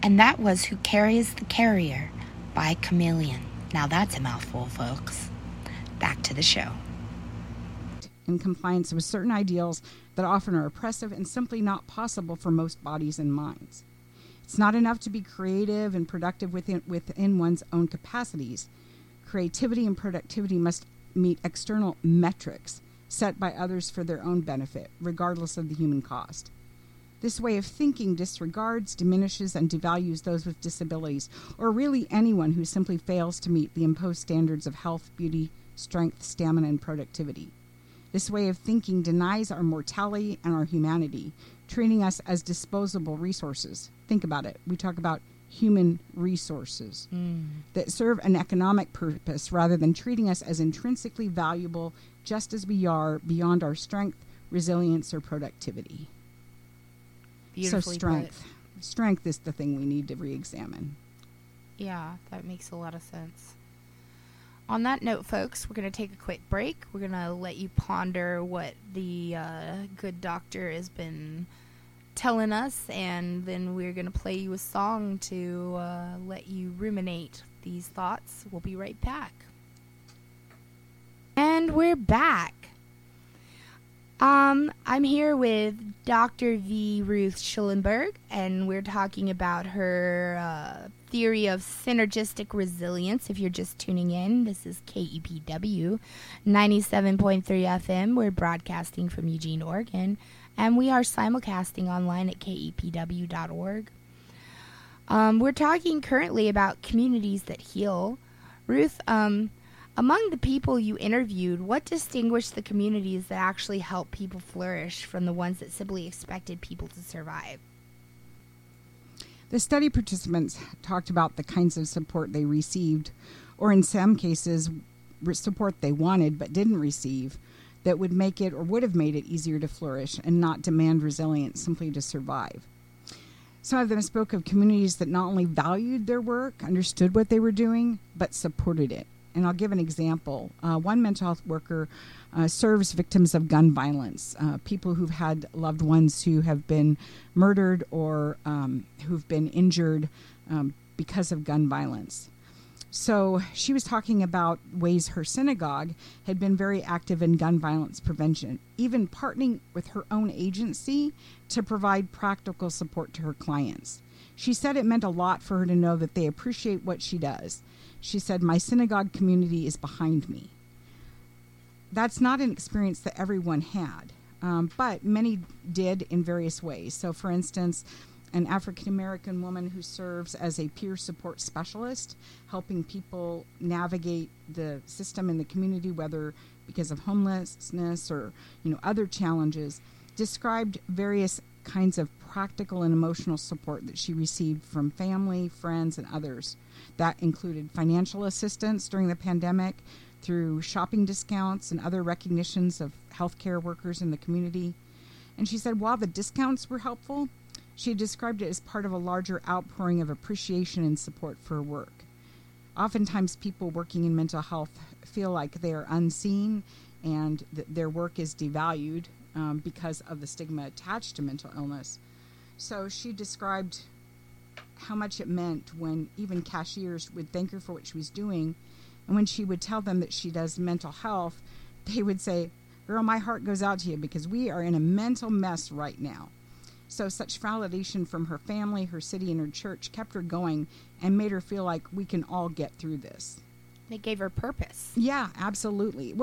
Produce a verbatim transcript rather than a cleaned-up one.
And that was Who Carries the Carrier by Chameleon. Now that's a mouthful, folks. Back to the show. In compliance with certain ideals that often are oppressive and simply not possible for most bodies and minds. It's not enough to be creative and productive within, within one's own capacities. Creativity and productivity must meet external metrics set by others for their own benefit, regardless of the human cost. This way of thinking disregards, diminishes, and devalues those with disabilities, or really anyone who simply fails to meet the imposed standards of health, beauty, strength, stamina, and productivity. This way of thinking denies our mortality and our humanity, treating us as disposable resources. Think about it. We talk about human resources mm. that serve an economic purpose rather than treating us as intrinsically valuable just as we are beyond our strength, resilience, or productivity. Beautifully so strength. Put. Strength is the thing we need to re-examine. Yeah, that makes a lot of sense. On that note, folks, we're going to take a quick break. We're going to let you ponder what the uh, good doctor has been telling us, and then we're going to play you a song to uh, let you ruminate these thoughts. We'll be right back. And we're back. Um, I'm here with Doctor V. Ruth Schellenberg, and we're talking about her uh, theory of synergistic resilience. If you're just tuning in, this is K E P W ninety-seven point three F M. We're broadcasting from Eugene, Oregon, and we are simulcasting online at K E P W dot org. Um, we're talking currently about communities that heal. Ruth, um... among the people you interviewed, what distinguished the communities that actually help people flourish from the ones that simply expected people to survive? The study participants talked about the kinds of support they received, or in some cases, support they wanted but didn't receive, that would make it or would have made it easier to flourish and not demand resilience simply to survive. Some of them spoke of communities that not only valued their work, understood what they were doing, but supported it. And I'll give an example. Uh, one mental health worker uh, serves victims of gun violence, uh, people who've had loved ones who have been murdered or um, who've been injured um, because of gun violence. So she was talking about ways her synagogue had been very active in gun violence prevention, even partnering with her own agency to provide practical support to her clients. She said it meant a lot for her to know that they appreciate what she does. She said, "My synagogue community is behind me." That's not an experience that everyone had, um, but many did in various ways. So, for instance, an African-American woman who serves as a peer support specialist, helping people navigate the system in the community, whether because of homelessness or, you know, other challenges, described various kinds of practical and emotional support that she received from family, friends, and others. That included financial assistance during the pandemic through shopping discounts and other recognitions of healthcare workers in the community. And she said while the discounts were helpful, she described it as part of a larger outpouring of appreciation and support for her work. Oftentimes people working in mental health feel like they are unseen and that their work is devalued um, because of the stigma attached to mental illness. So she described how much it meant when even cashiers would thank her for what she was doing. And when she would tell them that she does mental health, they would say, "Girl, my heart goes out to you because we are in a mental mess right now." So such validation from her family, her city, and her church kept her going and made her feel like we can all get through this. They gave her purpose. Yeah, absolutely.